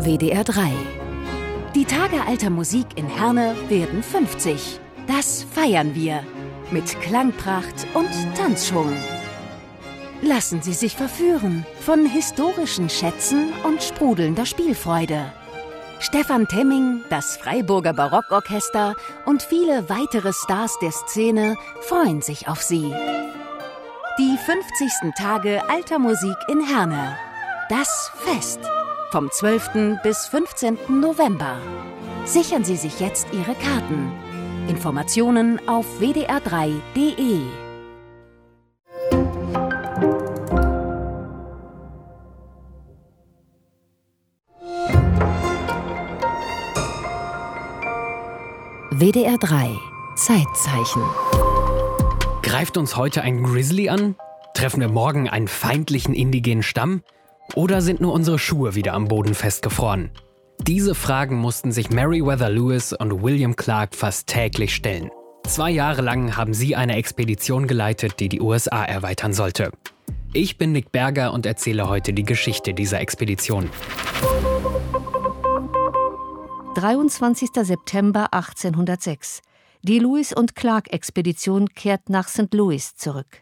WDR 3. Die Tage alter Musik in Herne werden 50. Das feiern wir mit Klangpracht und Tanzschwung. Lassen Sie sich verführen von historischen Schätzen und sprudelnder Spielfreude. Stefan Temming, das Freiburger Barockorchester und viele weitere Stars der Szene freuen sich auf Sie. Die 50. Tage alter Musik in Herne. Das Fest. Vom 12. bis 15. November. Sichern Sie sich jetzt Ihre Karten. Informationen auf wdr3.de. WDR 3 Zeitzeichen. Greift uns heute ein Grizzly an? Treffen wir morgen einen feindlichen indigenen Stamm? Oder sind nur unsere Schuhe wieder am Boden festgefroren? Diese Fragen mussten sich Meriwether Lewis und William Clark fast täglich stellen. 2 Jahre lang haben sie eine Expedition geleitet, die die USA erweitern sollte. Ich bin Nick Berger und erzähle heute die Geschichte dieser Expedition. 23. September 1806. Die Lewis und Clark-Expedition kehrt nach St. Louis zurück.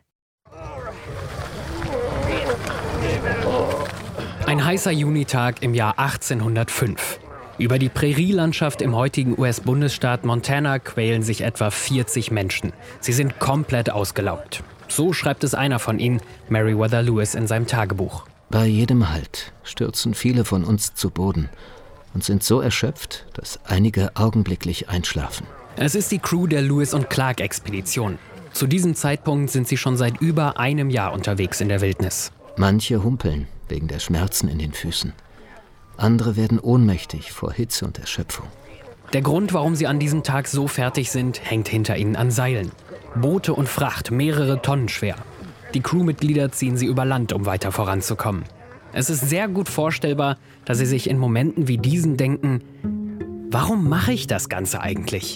Ein heißer Junitag im Jahr 1805. Über die Prärielandschaft im heutigen US-Bundesstaat Montana quälen sich etwa 40 Menschen. Sie sind komplett ausgelaugt. So schreibt es einer von ihnen, Meriwether Lewis, in seinem Tagebuch. Bei jedem Halt stürzen viele von uns zu Boden und sind so erschöpft, dass einige augenblicklich einschlafen. Es ist die Crew der Lewis und Clark-Expedition. Zu diesem Zeitpunkt sind sie schon seit über einem Jahr unterwegs in der Wildnis. Manche humpeln wegen der Schmerzen in den Füßen. Andere werden ohnmächtig vor Hitze und Erschöpfung. Der Grund, warum sie an diesem Tag so fertig sind, hängt hinter ihnen an Seilen. Boote und Fracht, mehrere Tonnen schwer. Die Crewmitglieder ziehen sie über Land, um weiter voranzukommen. Es ist sehr gut vorstellbar, dass sie sich in Momenten wie diesen denken: Warum mache ich das Ganze eigentlich?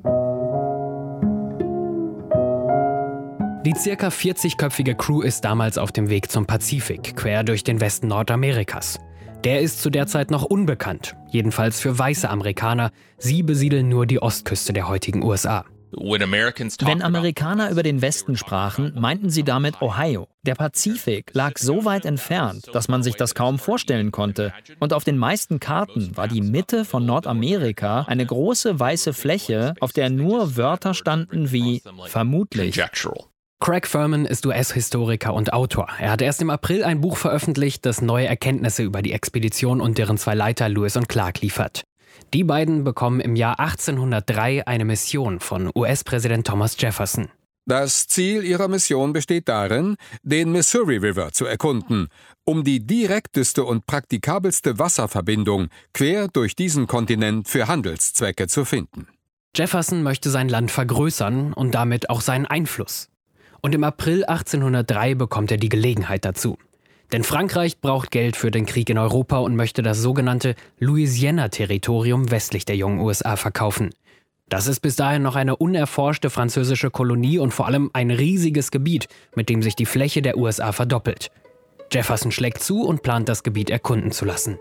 Die ca. 40-köpfige Crew ist damals auf dem Weg zum Pazifik, quer durch den Westen Nordamerikas. Der ist zu der Zeit noch unbekannt, jedenfalls für weiße Amerikaner. Sie besiedeln nur die Ostküste der heutigen USA. Wenn Amerikaner über den Westen sprachen, meinten sie damit Ohio. Der Pazifik lag so weit entfernt, dass man sich das kaum vorstellen konnte. Und auf den meisten Karten war die Mitte von Nordamerika eine große weiße Fläche, auf der nur Wörter standen wie vermutlich. Craig Furman ist US-Historiker und Autor. Er hat erst im April ein Buch veröffentlicht, das neue Erkenntnisse über die Expedition und deren 2 Leiter Lewis und Clark liefert. Die beiden bekommen im Jahr 1803 eine Mission von US-Präsident Thomas Jefferson. Das Ziel ihrer Mission besteht darin, den Missouri River zu erkunden, um die direkteste und praktikabelste Wasserverbindung quer durch diesen Kontinent für Handelszwecke zu finden. Jefferson möchte sein Land vergrößern und damit auch seinen Einfluss. Und im April 1803 bekommt er die Gelegenheit dazu. Denn Frankreich braucht Geld für den Krieg in Europa und möchte das sogenannte Louisiana-Territorium westlich der jungen USA verkaufen. Das ist bis dahin noch eine unerforschte französische Kolonie und vor allem ein riesiges Gebiet, mit dem sich die Fläche der USA verdoppelt. Jefferson schlägt zu und plant, das Gebiet erkunden zu lassen.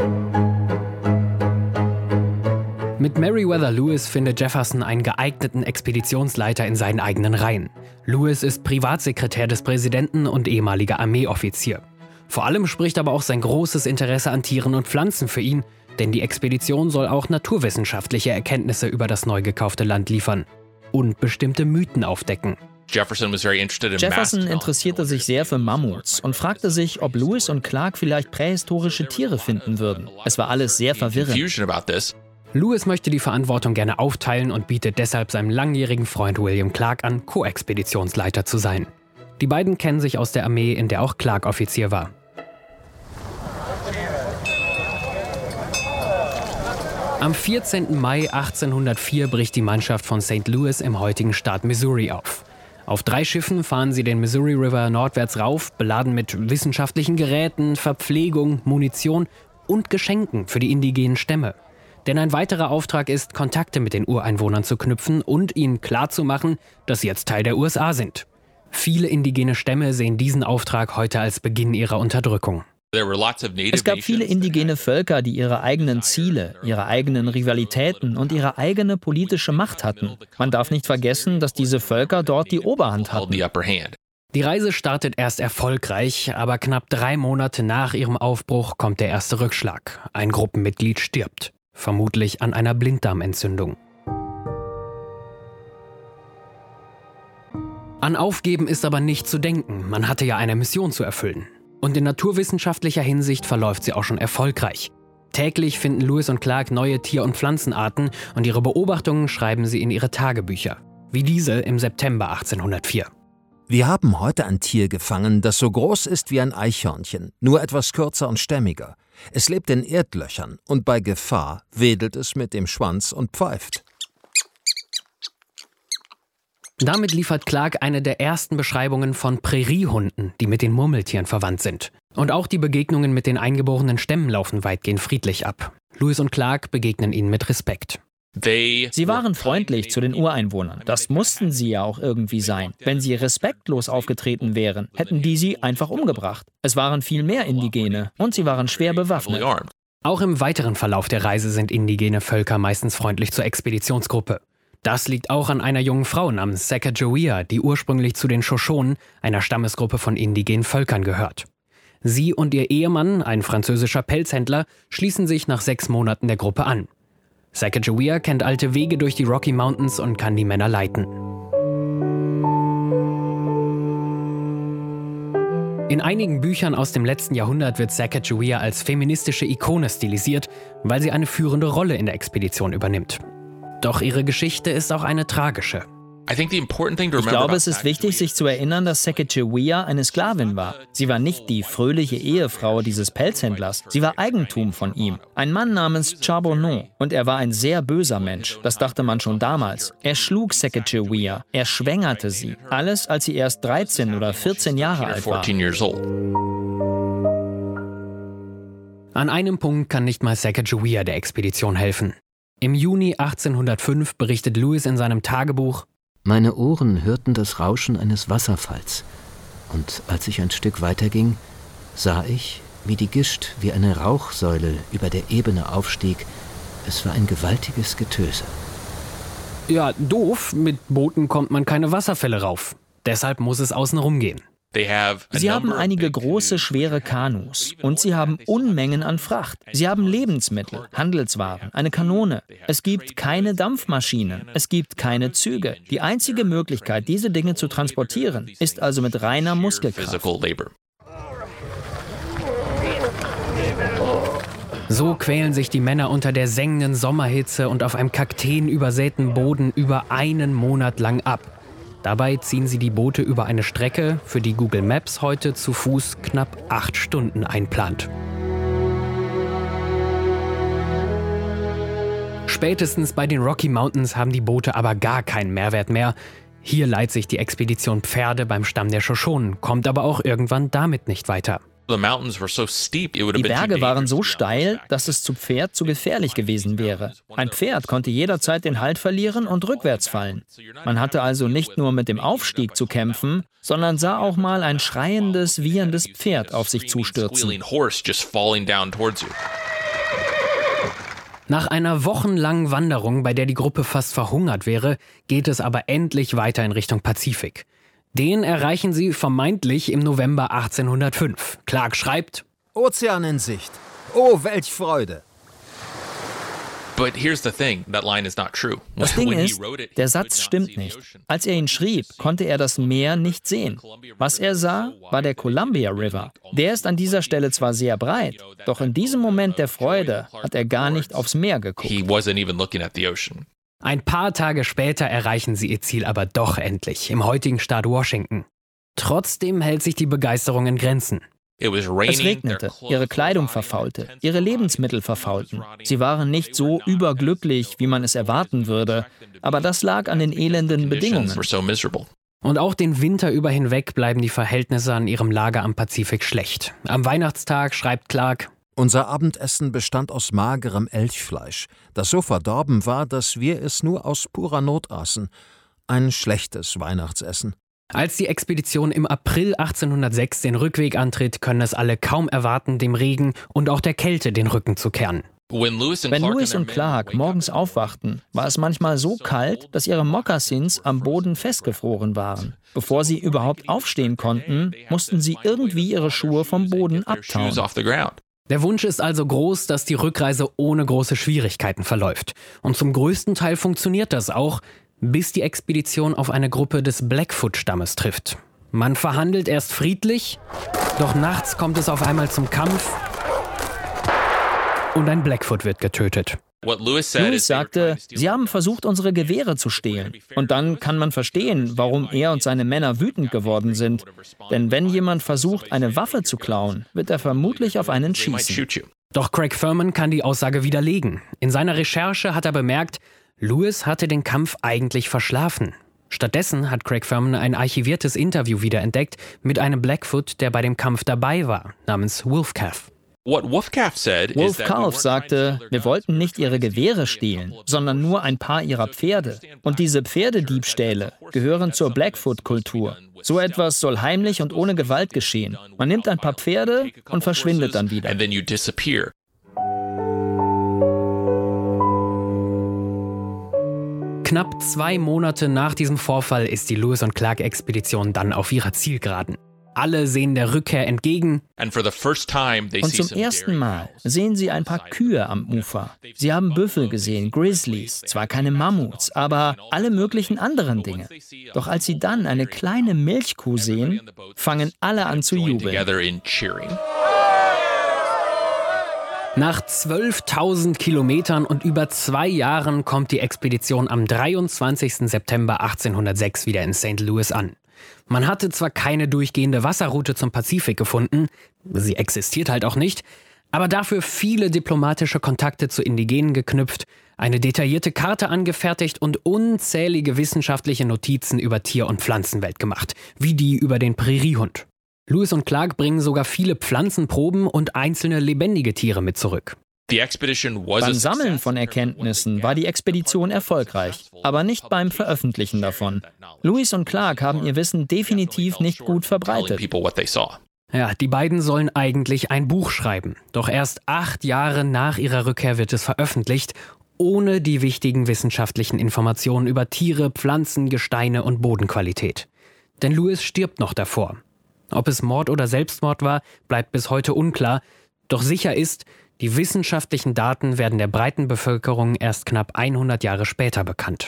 Mit Meriwether Lewis findet Jefferson einen geeigneten Expeditionsleiter in seinen eigenen Reihen. Lewis ist Privatsekretär des Präsidenten und ehemaliger Armeeoffizier. Vor allem spricht aber auch sein großes Interesse an Tieren und Pflanzen für ihn, denn die Expedition soll auch naturwissenschaftliche Erkenntnisse über das neu gekaufte Land liefern und bestimmte Mythen aufdecken. Jefferson interessierte sich sehr für Mammuts und fragte sich, ob Lewis und Clark vielleicht prähistorische Tiere finden würden. Es war alles sehr verwirrend. Lewis möchte die Verantwortung gerne aufteilen und bietet deshalb seinem langjährigen Freund William Clark an, Co-Expeditionsleiter zu sein. Die beiden kennen sich aus der Armee, in der auch Clark Offizier war. Am 14. Mai 1804 bricht die Mannschaft von St. Louis im heutigen Staat Missouri auf. Auf 3 Schiffen fahren sie den Missouri River nordwärts rauf, beladen mit wissenschaftlichen Geräten, Verpflegung, Munition und Geschenken für die indigenen Stämme. Denn ein weiterer Auftrag ist, Kontakte mit den Ureinwohnern zu knüpfen und ihnen klarzumachen, dass sie jetzt Teil der USA sind. Viele indigene Stämme sehen diesen Auftrag heute als Beginn ihrer Unterdrückung. Es gab viele indigene Völker, die ihre eigenen Ziele, ihre eigenen Rivalitäten und ihre eigene politische Macht hatten. Man darf nicht vergessen, dass diese Völker dort die Oberhand hatten. Die Reise startet erst erfolgreich, aber knapp 3 Monate nach ihrem Aufbruch kommt der erste Rückschlag. Ein Gruppenmitglied stirbt, vermutlich an einer Blinddarmentzündung. An Aufgeben ist aber nicht zu denken, man hatte ja eine Mission zu erfüllen. Und in naturwissenschaftlicher Hinsicht verläuft sie auch schon erfolgreich. Täglich finden Lewis und Clark neue Tier- und Pflanzenarten und ihre Beobachtungen schreiben sie in ihre Tagebücher. Wie diese im September 1804. Wir haben heute ein Tier gefangen, das so groß ist wie ein Eichhörnchen, nur etwas kürzer und stämmiger. Es lebt in Erdlöchern und bei Gefahr wedelt es mit dem Schwanz und pfeift. Damit liefert Clark eine der ersten Beschreibungen von Präriehunden, die mit den Murmeltieren verwandt sind. Und auch die Begegnungen mit den eingeborenen Stämmen laufen weitgehend friedlich ab. Lewis und Clark begegnen ihnen mit Respekt. Sie waren freundlich zu den Ureinwohnern. Das mussten sie ja auch irgendwie sein. Wenn sie respektlos aufgetreten wären, hätten die sie einfach umgebracht. Es waren viel mehr Indigene und sie waren schwer bewaffnet. Auch im weiteren Verlauf der Reise sind indigene Völker meistens freundlich zur Expeditionsgruppe. Das liegt auch an einer jungen Frau namens Sacagawea, die ursprünglich zu den Shoshonen, einer Stammesgruppe von indigenen Völkern, gehört. Sie und ihr Ehemann, ein französischer Pelzhändler, schließen sich nach 6 Monaten der Gruppe an. Sacagawea kennt alte Wege durch die Rocky Mountains und kann die Männer leiten. In einigen Büchern aus dem letzten Jahrhundert wird Sacagawea als feministische Ikone stilisiert, weil sie eine führende Rolle in der Expedition übernimmt. Doch ihre Geschichte ist auch eine tragische. Ich glaube, es ist wichtig, sich zu erinnern, dass Sacagawea eine Sklavin war. Sie war nicht die fröhliche Ehefrau dieses Pelzhändlers. Sie war Eigentum von ihm. Ein Mann namens Charbonneau. Und er war ein sehr böser Mensch. Das dachte man schon damals. Er schlug Sacagawea. Er schwängerte sie. Alles, als sie erst 13 oder 14 Jahre alt war. An einem Punkt kann nicht mal Sacagawea der Expedition helfen. Im Juni 1805 berichtet Lewis in seinem Tagebuch: Meine Ohren hörten das Rauschen eines Wasserfalls. Und als ich ein Stück weiterging, sah ich, wie die Gischt wie eine Rauchsäule über der Ebene aufstieg. Es war ein gewaltiges Getöse. Ja, doof, mit Booten kommt man keine Wasserfälle rauf. Deshalb muss es außen rumgehen. Sie haben einige große, schwere Kanus und sie haben Unmengen an Fracht. Sie haben Lebensmittel, Handelswaren, eine Kanone. Es gibt keine Dampfmaschinen, es gibt keine Züge. Die einzige Möglichkeit, diese Dinge zu transportieren, ist also mit reiner Muskelkraft. So quälen sich die Männer unter der sengenden Sommerhitze und auf einem kakteenübersäten Boden über 1 Monat lang ab. Dabei ziehen sie die Boote über eine Strecke, für die Google Maps heute zu Fuß knapp 8 Stunden einplant. Spätestens bei den Rocky Mountains haben die Boote aber gar keinen Mehrwert mehr. Hier leiht sich die Expedition Pferde beim Stamm der Shoshonen, kommt aber auch irgendwann damit nicht weiter. Die Berge waren so steil, dass es zu Pferd zu gefährlich gewesen wäre. Ein Pferd konnte jederzeit den Halt verlieren und rückwärts fallen. Man hatte also nicht nur mit dem Aufstieg zu kämpfen, sondern sah auch mal ein schreiendes, wieherndes Pferd auf sich zustürzen. Nach einer wochenlangen Wanderung, bei der die Gruppe fast verhungert wäre, geht es aber endlich weiter in Richtung Pazifik. Den erreichen sie vermeintlich im November 1805. Clark schreibt: Ozean in Sicht. Oh, welch Freude. Das Ding ist, der Satz stimmt nicht. Als er ihn schrieb, konnte er das Meer nicht sehen. Was er sah, war der Columbia River. Der ist an dieser Stelle zwar sehr breit, doch in diesem Moment der Freude hat er gar nicht aufs Meer geguckt. Ein paar Tage später erreichen sie ihr Ziel aber doch endlich, im heutigen Staat Washington. Trotzdem hält sich die Begeisterung in Grenzen. Es regnete, ihre Kleidung verfaulte, ihre Lebensmittel verfaulten. Sie waren nicht so überglücklich, wie man es erwarten würde, aber das lag an den elenden Bedingungen. Und auch den Winter über hinweg bleiben die Verhältnisse an ihrem Lager am Pazifik schlecht. Am Weihnachtstag schreibt Clark: Unser Abendessen bestand aus magerem Elchfleisch, das so verdorben war, dass wir es nur aus purer Not aßen. Ein schlechtes Weihnachtsessen. Als die Expedition im April 1806 den Rückweg antritt, können es alle kaum erwarten, dem Regen und auch der Kälte den Rücken zu kehren. Wenn Lewis und Clark morgens aufwachten, war es manchmal so kalt, dass ihre Mokassins am Boden festgefroren waren. Bevor sie überhaupt aufstehen konnten, mussten sie irgendwie ihre Schuhe vom Boden abtauen. Der Wunsch ist also groß, dass die Rückreise ohne große Schwierigkeiten verläuft. Und zum größten Teil funktioniert das auch, bis die Expedition auf eine Gruppe des Blackfoot-Stammes trifft. Man verhandelt erst friedlich, doch nachts kommt es auf einmal zum Kampf und ein Blackfoot wird getötet. Lewis sagte, sie haben versucht, unsere Gewehre zu stehlen. Und dann kann man verstehen, warum er und seine Männer wütend geworden sind. Denn wenn jemand versucht, eine Waffe zu klauen, wird er vermutlich auf einen schießen. Doch Craig Furman kann die Aussage widerlegen. In seiner Recherche hat er bemerkt, Lewis hatte den Kampf eigentlich verschlafen. Stattdessen hat Craig Furman ein archiviertes Interview wiederentdeckt mit einem Blackfoot, der bei dem Kampf dabei war, namens Wolf Calf. Wolf Calf sagte, wir wollten nicht ihre Gewehre stehlen, sondern nur ein paar ihrer Pferde. Und diese Pferdediebstähle gehören zur Blackfoot-Kultur. So etwas soll heimlich und ohne Gewalt geschehen. Man nimmt ein paar Pferde und verschwindet dann wieder. Knapp 2 Monate nach diesem Vorfall ist die Lewis und Clark-Expedition dann auf ihrer Zielgeraden. Alle sehen der Rückkehr entgegen. Und zum ersten Mal sehen sie ein paar Kühe am Ufer. Sie haben Büffel gesehen, Grizzlies, zwar keine Mammuts, aber alle möglichen anderen Dinge. Doch als sie dann eine kleine Milchkuh sehen, fangen alle an zu jubeln. Nach 12.000 Kilometern und über 2 Jahren kommt die Expedition am 23. September 1806 wieder in St. Louis an. Man hatte zwar keine durchgehende Wasserroute zum Pazifik gefunden, sie existiert halt auch nicht, aber dafür viele diplomatische Kontakte zu Indigenen geknüpft, eine detaillierte Karte angefertigt und unzählige wissenschaftliche Notizen über Tier- und Pflanzenwelt gemacht, wie die über den Präriehund. Lewis und Clark bringen sogar viele Pflanzenproben und einzelne lebendige Tiere mit zurück. Beim Sammeln von Erkenntnissen war die Expedition erfolgreich, aber nicht beim Veröffentlichen davon. Lewis und Clark haben ihr Wissen definitiv nicht gut verbreitet. Ja, die beiden sollen eigentlich ein Buch schreiben. Doch erst 8 Jahre nach ihrer Rückkehr wird es veröffentlicht, ohne die wichtigen wissenschaftlichen Informationen über Tiere, Pflanzen, Gesteine und Bodenqualität. Denn Lewis stirbt noch davor. Ob es Mord oder Selbstmord war, bleibt bis heute unklar. Doch sicher ist, die wissenschaftlichen Daten werden der breiten Bevölkerung erst knapp 100 Jahre später bekannt.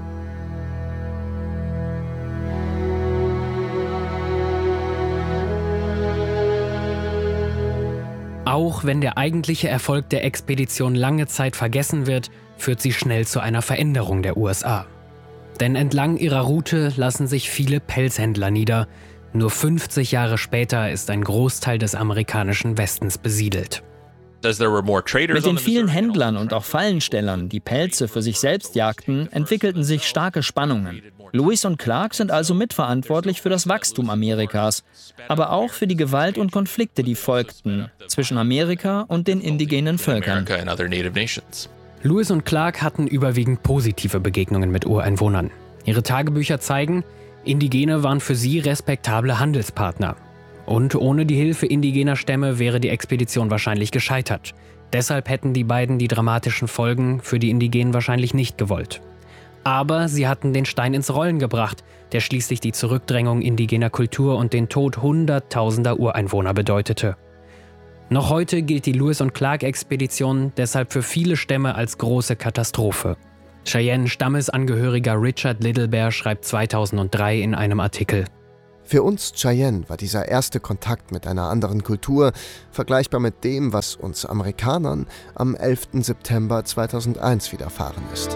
Auch wenn der eigentliche Erfolg der Expedition lange Zeit vergessen wird, führt sie schnell zu einer Veränderung der USA. Denn entlang ihrer Route lassen sich viele Pelzhändler nieder. Nur 50 Jahre später ist ein Großteil des amerikanischen Westens besiedelt. Mit den vielen Händlern und auch Fallenstellern, die Pelze für sich selbst jagten, entwickelten sich starke Spannungen. Lewis und Clark sind also mitverantwortlich für das Wachstum Amerikas, aber auch für die Gewalt und Konflikte, die folgten, zwischen Amerika und den indigenen Völkern. Lewis und Clark hatten überwiegend positive Begegnungen mit Ureinwohnern. Ihre Tagebücher zeigen, Indigene waren für sie respektable Handelspartner. Und ohne die Hilfe indigener Stämme wäre die Expedition wahrscheinlich gescheitert. Deshalb hätten die beiden die dramatischen Folgen für die Indigenen wahrscheinlich nicht gewollt. Aber sie hatten den Stein ins Rollen gebracht, der schließlich die Zurückdrängung indigener Kultur und den Tod hunderttausender Ureinwohner bedeutete. Noch heute gilt die Lewis und Clark-Expedition deshalb für viele Stämme als große Katastrophe. Cheyenne-Stammesangehöriger Richard Littlebear schreibt 2003 in einem Artikel: Für uns Cheyenne war dieser erste Kontakt mit einer anderen Kultur vergleichbar mit dem, was uns Amerikanern am 11. September 2001 widerfahren ist.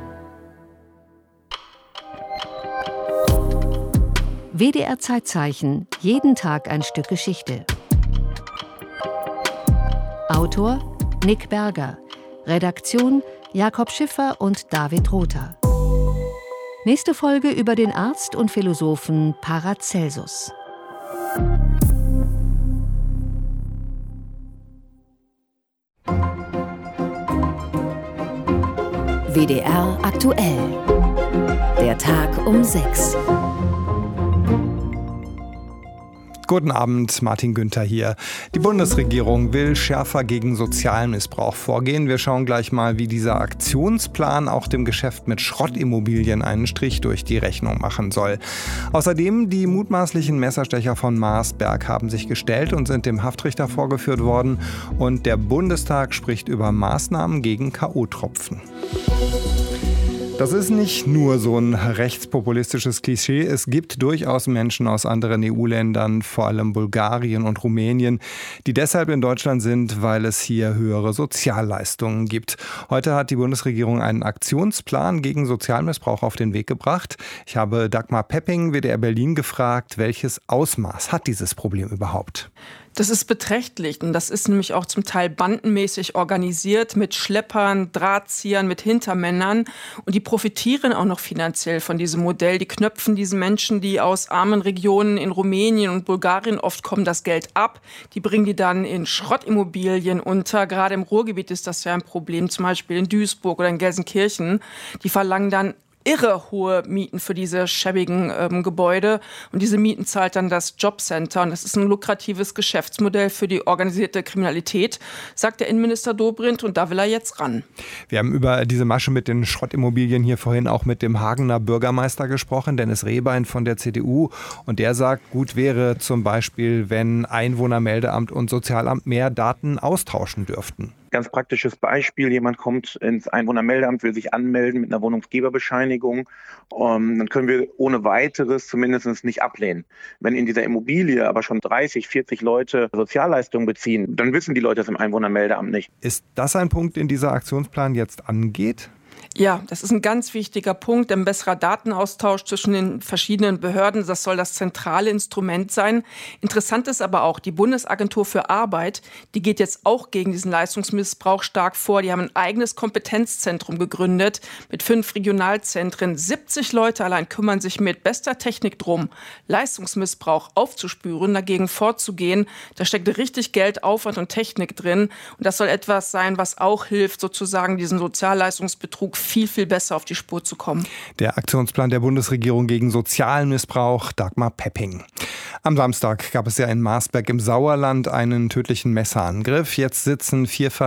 WDR Zeitzeichen, jeden Tag ein Stück Geschichte. Autor Nick Berger, Redaktion Jakob Schiffer und David Rother. Nächste Folge über den Arzt und Philosophen Paracelsus. WDR aktuell. Der Tag um 6. Guten Abend, Martin Günther hier. Die Bundesregierung will schärfer gegen Sozialmissbrauch vorgehen. Wir schauen gleich mal, wie dieser Aktionsplan auch dem Geschäft mit Schrottimmobilien einen Strich durch die Rechnung machen soll. Außerdem, die mutmaßlichen Messerstecher von Marsberg haben sich gestellt und sind dem Haftrichter vorgeführt worden. Und der Bundestag spricht über Maßnahmen gegen K.O.-Tropfen. Das ist nicht nur so ein rechtspopulistisches Klischee. Es gibt durchaus Menschen aus anderen EU-Ländern, vor allem Bulgarien und Rumänien, die deshalb in Deutschland sind, weil es hier höhere Sozialleistungen gibt. Heute hat die Bundesregierung einen Aktionsplan gegen Sozialmissbrauch auf den Weg gebracht. Ich habe Dagmar Pepping, WDR Berlin, gefragt, welches Ausmaß hat dieses Problem überhaupt? Das ist beträchtlich und das ist nämlich auch zum Teil bandenmäßig organisiert mit Schleppern, Drahtziehern, mit Hintermännern und die profitieren auch noch finanziell von diesem Modell. Die knöpfen diesen Menschen, die aus armen Regionen in Rumänien und Bulgarien oft kommen, das Geld ab. Die bringen die dann in Schrottimmobilien unter. Gerade im Ruhrgebiet ist das ja ein Problem, zum Beispiel in Duisburg oder in Gelsenkirchen. Die verlangen dann irre hohe Mieten für diese schäbigen Gebäude und diese Mieten zahlt dann das Jobcenter und das ist ein lukratives Geschäftsmodell für die organisierte Kriminalität, sagt der Innenminister Dobrindt und da will er jetzt ran. Wir haben über diese Masche mit den Schrottimmobilien hier vorhin auch mit dem Hagener Bürgermeister gesprochen, Dennis Rehbein von der CDU und der sagt, gut wäre zum Beispiel, wenn Einwohnermeldeamt und Sozialamt mehr Daten austauschen dürften. Ganz praktisches Beispiel, jemand kommt ins Einwohnermeldeamt, will sich anmelden mit einer Wohnungsgeberbescheinigung. Dann können wir ohne weiteres zumindest nicht ablehnen. Wenn in dieser Immobilie aber schon 30, 40 Leute Sozialleistungen beziehen, dann wissen die Leute das im Einwohnermeldeamt nicht. Ist das ein Punkt, den dieser Aktionsplan jetzt angeht? Ja, das ist ein ganz wichtiger Punkt, ein besserer Datenaustausch zwischen den verschiedenen Behörden. Das soll das zentrale Instrument sein. Interessant ist aber auch, die Bundesagentur für Arbeit, die geht jetzt auch gegen diesen Leistungsmissbrauch stark vor. Die haben ein eigenes Kompetenzzentrum gegründet mit 5 Regionalzentren. 70 Leute allein kümmern sich mit bester Technik drum, Leistungsmissbrauch aufzuspüren, dagegen vorzugehen. Da steckt richtig Geld, Aufwand und Technik drin. Und das soll etwas sein, was auch hilft, sozusagen diesen Sozialleistungsbetrug viel besser auf die Spur zu kommen. Der Aktionsplan der Bundesregierung gegen Sozialmissbrauch, Dagmar Pepping. Am Samstag gab es ja in Marsberg im Sauerland einen tödlichen Messerangriff. Jetzt sitzen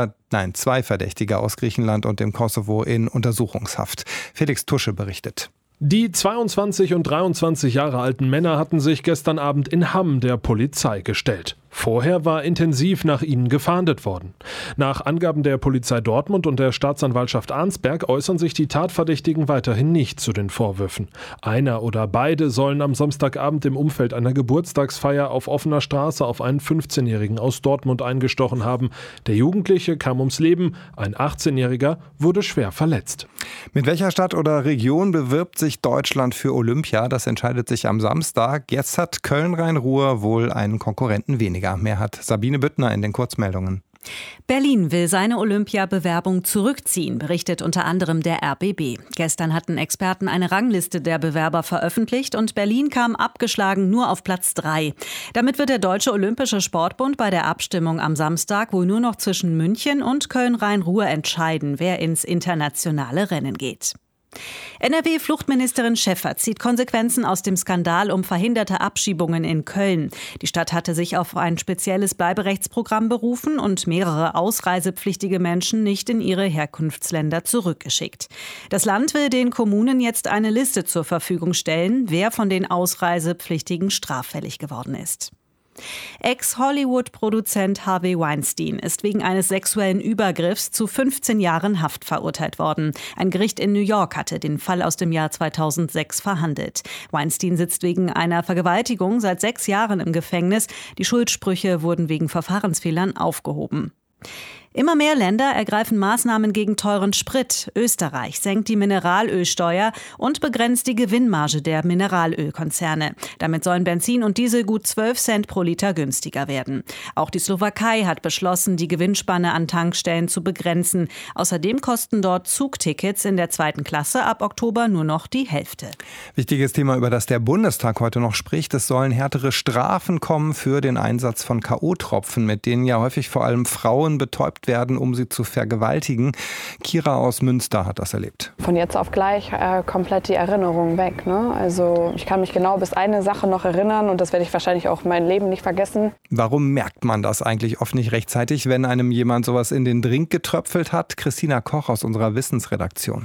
2 Verdächtige aus Griechenland und dem Kosovo in Untersuchungshaft. Felix Tusche berichtet. Die 22 und 23 Jahre alten Männer hatten sich gestern Abend in Hamm der Polizei gestellt. Vorher war intensiv nach ihnen gefahndet worden. Nach Angaben der Polizei Dortmund und der Staatsanwaltschaft Arnsberg äußern sich die Tatverdächtigen weiterhin nicht zu den Vorwürfen. Einer oder beide sollen am Samstagabend im Umfeld einer Geburtstagsfeier auf offener Straße auf einen 15-Jährigen aus Dortmund eingestochen haben. Der Jugendliche kam ums Leben, ein 18-Jähriger wurde schwer verletzt. Mit welcher Stadt oder Region bewirbt sich Deutschland für Olympia? Das entscheidet sich am Samstag. Jetzt hat Köln-Rhein-Ruhr wohl einen Konkurrenten weniger. Mehr hat Sabine Büttner in den Kurzmeldungen. Berlin will seine Olympiabewerbung zurückziehen, berichtet unter anderem der RBB. Gestern hatten Experten eine Rangliste der Bewerber veröffentlicht und Berlin kam abgeschlagen nur auf Platz 3. Damit wird der Deutsche Olympische Sportbund bei der Abstimmung am Samstag wohl nur noch zwischen München und Köln-Rhein-Ruhr entscheiden, wer ins internationale Rennen geht. NRW-Fluchtministerin Schäffer zieht Konsequenzen aus dem Skandal um verhinderte Abschiebungen in Köln. Die Stadt hatte sich auf ein spezielles Bleiberechtsprogramm berufen und mehrere ausreisepflichtige Menschen nicht in ihre Herkunftsländer zurückgeschickt. Das Land will den Kommunen jetzt eine Liste zur Verfügung stellen, wer von den Ausreisepflichtigen straffällig geworden ist. Ex-Hollywood-Produzent Harvey Weinstein ist wegen eines sexuellen Übergriffs zu 15 Jahren Haft verurteilt worden. Ein Gericht in New York hatte den Fall aus dem Jahr 2006 verhandelt. Weinstein sitzt wegen einer Vergewaltigung seit 6 Jahren im Gefängnis. Die Schuldsprüche wurden wegen Verfahrensfehlern aufgehoben. Immer mehr Länder ergreifen Maßnahmen gegen teuren Sprit. Österreich senkt die Mineralölsteuer und begrenzt die Gewinnmarge der Mineralölkonzerne. Damit sollen Benzin und Diesel gut 12 Cent pro Liter günstiger werden. Auch die Slowakei hat beschlossen, die Gewinnspanne an Tankstellen zu begrenzen. Außerdem kosten dort Zugtickets in der 2. Klasse ab Oktober nur noch die Hälfte. Wichtiges Thema, über das der Bundestag heute noch spricht. Es sollen härtere Strafen kommen für den Einsatz von K.O.-Tropfen, mit denen ja häufig vor allem Frauen betäubt geschnappt werden, um sie zu vergewaltigen. Kira aus Münster hat das erlebt. Von jetzt auf gleich komplett die Erinnerung weg, ne? Also ich kann mich genau bis eine Sache noch erinnern und das werde ich wahrscheinlich auch mein Leben nicht vergessen. Warum merkt man das eigentlich oft nicht rechtzeitig, wenn einem jemand sowas in den Drink getröpfelt hat? Christina Koch aus unserer Wissensredaktion.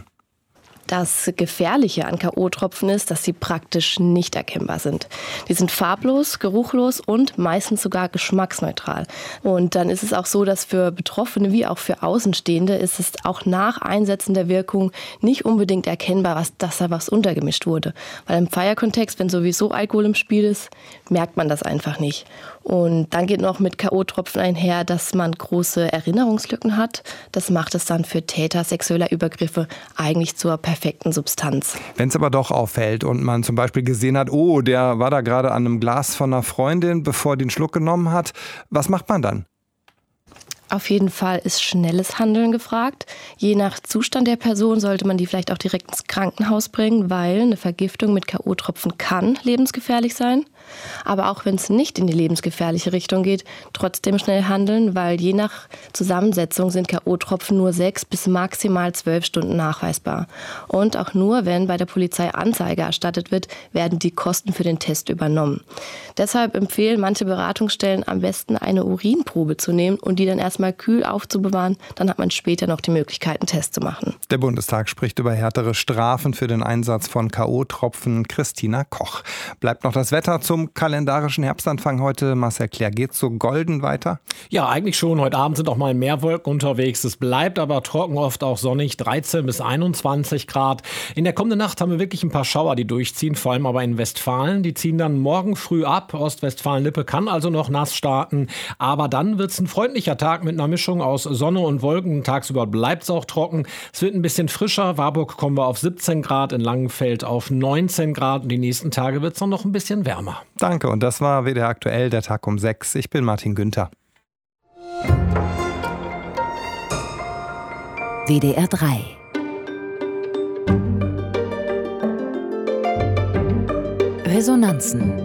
Das Gefährliche an K.O.-Tropfen ist, dass sie praktisch nicht erkennbar sind. Die sind farblos, geruchlos und meistens sogar geschmacksneutral. Und dann ist es auch so, dass für Betroffene wie auch für Außenstehende ist es auch nach Einsetzen der Wirkung nicht unbedingt erkennbar, dass da was untergemischt wurde. Weil im Feierkontext, wenn sowieso Alkohol im Spiel ist, merkt man das einfach nicht. Und dann geht noch mit K.O.-Tropfen einher, dass man große Erinnerungslücken hat. Das macht es dann für Täter sexueller Übergriffe eigentlich zur perfekten Substanz. Wenn es aber doch auffällt und man zum Beispiel gesehen hat, oh, der war da gerade an einem Glas von einer Freundin, bevor er den Schluck genommen hat, was macht man dann? Auf jeden Fall ist schnelles Handeln gefragt. Je nach Zustand der Person sollte man die vielleicht auch direkt ins Krankenhaus bringen, weil eine Vergiftung mit K.O.-Tropfen kann lebensgefährlich sein. Aber auch wenn es nicht in die lebensgefährliche Richtung geht, trotzdem schnell handeln, weil je nach Zusammensetzung sind K.O.-Tropfen nur 6 bis maximal 12 Stunden nachweisbar. Und auch nur, wenn bei der Polizei Anzeige erstattet wird, werden die Kosten für den Test übernommen. Deshalb empfehlen manche Beratungsstellen am besten eine Urinprobe zu nehmen und die dann erstmal kühl aufzubewahren. Dann hat man später noch die Möglichkeit, einen Test zu machen. Der Bundestag spricht über härtere Strafen für den Einsatz von K.O.-Tropfen. Christina Koch. Bleibt noch das Wetter zum kalendarischen Herbstanfang heute. Marcel Claire, geht's so golden weiter? Ja, eigentlich schon. Heute Abend sind auch mal mehr Wolken unterwegs. Es bleibt aber trocken, oft auch sonnig, 13 bis 21 Grad. In der kommenden Nacht haben wir wirklich ein paar Schauer, die durchziehen, vor allem aber in Westfalen. Die ziehen dann morgen früh ab. Ostwestfalen-Lippe kann also noch nass starten. Aber dann wird's ein freundlicher Tag mit einer Mischung aus Sonne und Wolken. Tagsüber bleibt's auch trocken. Es wird ein bisschen frischer. Warburg kommen wir auf 17 Grad, in Langenfeld auf 19 Grad. Und die nächsten Tage wird's dann noch ein bisschen wärmer. Danke, und das war WDR aktuell, der Tag um 6. Ich bin Martin Günther. WDR 3 Resonanzen.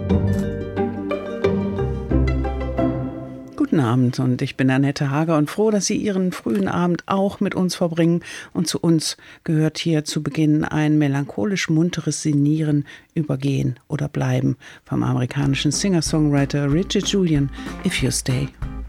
Guten Abend, und ich bin Annette Hager und froh, dass Sie Ihren frühen Abend auch mit uns verbringen. Und zu uns gehört hier zu Beginn ein melancholisch munteres Sinnieren über Gehen oder Bleiben vom amerikanischen Singer-Songwriter Richard Julian, If You Stay.